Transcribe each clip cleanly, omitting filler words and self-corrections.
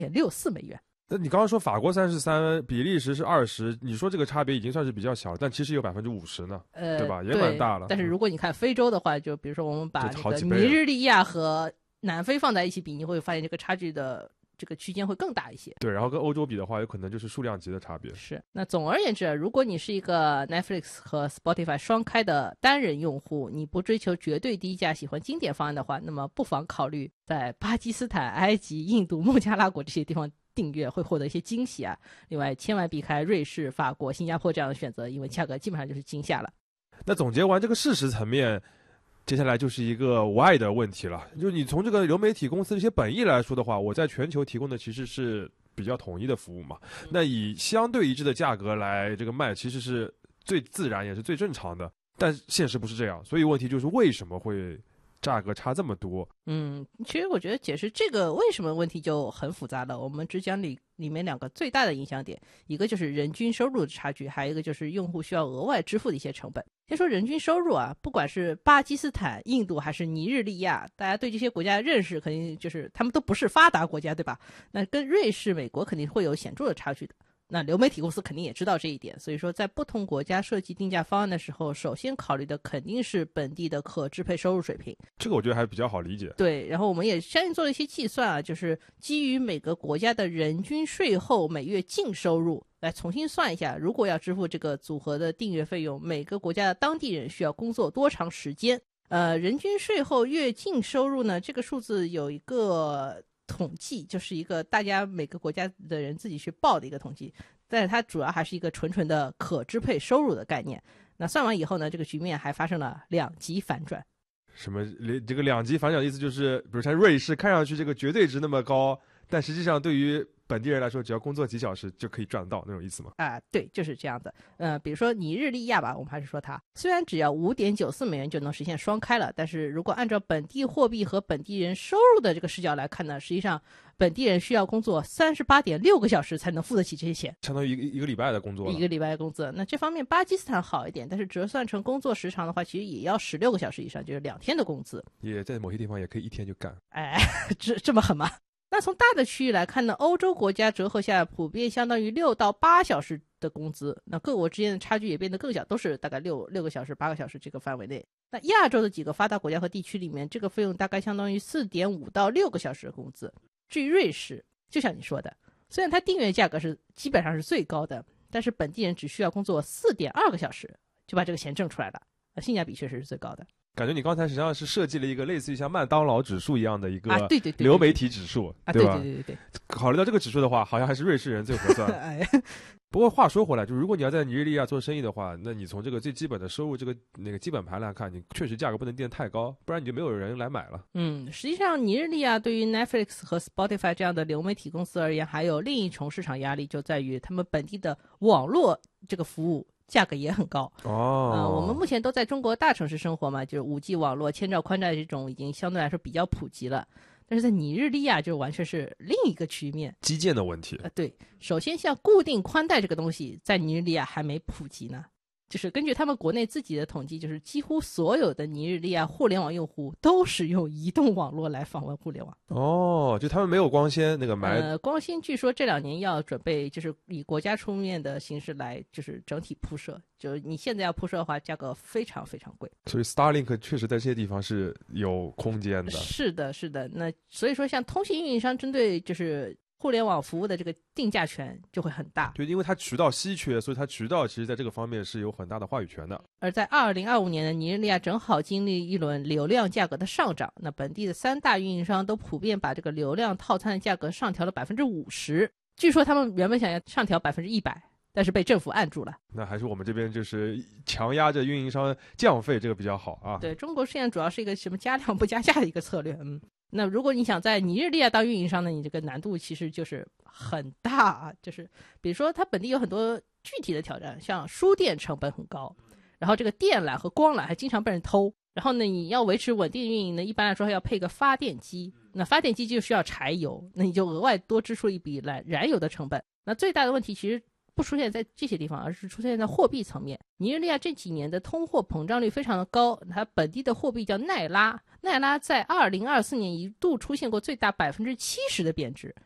$1.64。 那你刚刚说法国33%，比利时是20%，你说这个差别已经算是比较小了，但其实有50%呢，对吧？也蛮大了。 但是如果你看非洲的话，就比如说我们把这个尼日利亚和南非放在一起比，你会发现这个差距的这个区间会更大一些。 对，然后跟欧洲比的话，有可能就是数量级的差别。 是，那总而言之，如果你是一个 Netflix 和 Spotify 双开的单人用户，你不追求绝对低价，喜欢经典方案的话，那么不妨考虑在巴基斯坦、埃及、印度、孟加拉国这些地方订阅，会获得一些惊喜啊。另外，千万避开瑞士、法国、新加坡这样的选择，因为价格基本上就是惊吓了。 那总结完这个事实层面，接下来就是一个 why 的问题了。就是你从这个流媒体公司的一些本意来说的话，我在全球提供的其实是比较统一的服务嘛。那以相对一致的价格来这个卖，其实是最自然也是最正常的。但现实不是这样，所以问题就是为什么会价格差这么多？ 其实我觉得解释这个为什么问题就很复杂了。我们只讲里面两个最大的影响点，一个就是人均收入的差距，还有一个就是用户需要额外支付的一些成本。先说人均收入啊，不管是巴基斯坦、印度还是尼日利亚，大家对这些国家的认识肯定就是他们都不是发达国家，对吧？那跟瑞士、美国肯定会有显著的差距的。那流媒体公司肯定也知道这一点，所以说在不同国家设计定价方案的时候，首先考虑的肯定是本地的可支配收入水平。 这个我觉得还比较好理解。 对，然后我们也相应做了一些计算啊，就是基于每个国家的人均税后每月净收入来重新算一下，如果要支付这个组合的订阅费用，每个国家的当地人需要工作多长时间。人均税后月净收入呢，这个数字有一个统计，就是一个大家每个国家的人自己去报的一个统计，但是它主要还是一个纯纯的可支配收入的概念。那算完以后呢，这个局面还发生了两极反转。 什么这个两极反转的意思就是，比如像瑞士看上去这个绝对值那么高，但实际上对于本地人来说，只要工作几小时就可以赚到那种意思吗？ 对，就是这样的。比如说尼日利亚吧，我们还是说它虽然只要$5.94就能实现双开了，但是如果按照本地货币和本地人收入的这个视角来看呢，实际上本地人需要工作38.6个小时才能付得起这些钱， 相当于一个礼拜的工作了。 一个礼拜的工资。那这方面巴基斯坦好一点，但是折算成工作时长的话，其实也要16个小时以上，就是2天的工资。 也在某些地方也可以1天就干。 这么狠吗？那从大的区域来看呢，欧洲国家折合下普遍相当于6到8小时的工资，那各国之间的差距也变得更小，都是大概6个小时、8个小时这个范围内。那亚洲的几个发达国家和地区里面，这个费用大概相当于4.5到6个小时的工资。至于瑞士，就像你说的，虽然它订阅价格是基本上是最高的，但是本地人只需要工作4.2个小时就把这个钱挣出来了，性价比确实是最高的。 感觉你刚才实际上是设计了一个类似于像麦当劳指数一样的一个对流媒体指数，对吧？ 对。 考虑到这个指数的话，好像还是瑞士人最合算。不过话说回来，就如果你要在尼日利亚做生意的话，那你从这个最基本的收入那个基本盘来看，你确实价格不能定得太高，不然你就没有人来买了。 实际上尼日利亚对于 Netflix 和 Spotify 这样的流媒体公司而言，还有另一重市场压力，就在于他们本地的网络这个服务价格也很高。我们目前都在中国大城市生活嘛，就是 5G 网络、千兆宽带这种已经相对来说比较普及了。但是在尼日利亚就完全是另一个局面， 基建的问题。 对，首先像固定宽带这个东西在尼日利亚还没普及呢。就是根据他们国内自己的统计，就是几乎所有的尼日利亚互联网用户都使用移动网络来访问互联网。 就他们没有光纤那个买。 光纤据说这2年要准备就是以国家出面的形式来就是整体铺设，就是你现在要铺设的话价格非常非常贵。 所以 Starlink 确实在这些地方是有空间的。 是的。那所以说像通信运营商针对就是互联网服务的这个定价权就会很大， 就因为它渠道稀缺，所以它渠道其实在这个方面是有很大的话语权的。 而在2025年的尼日利亚正好经历一轮流量价格的上涨，那本地的3大运营商都普遍把这个流量套餐的价格上调了50%，据说他们原本想要上调100%，但是被政府按住了。 那还是我们这边就是强压着运营商降费，这个比较好啊。 对，中国现在主要是一个什么加量不加价的一个策略。那如果你想在尼日利亚当运营商呢，你这个难度其实就是很大啊。就是比如说它本地有很多具体的挑战，像输电成本很高，然后这个电缆和光缆还经常被人偷，然后呢你要维持稳定运营呢，一般来说还要配个发电机，那发电机就需要柴油，那你就额外多支出一笔燃油的成本。那最大的问题其实不出现在这些地方，而是出现在货币层面。尼日利亚这几年的通货膨胀率非常的高，它本地的货币叫奈拉在2024年一度出现过最大70%的贬值。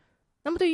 那么对于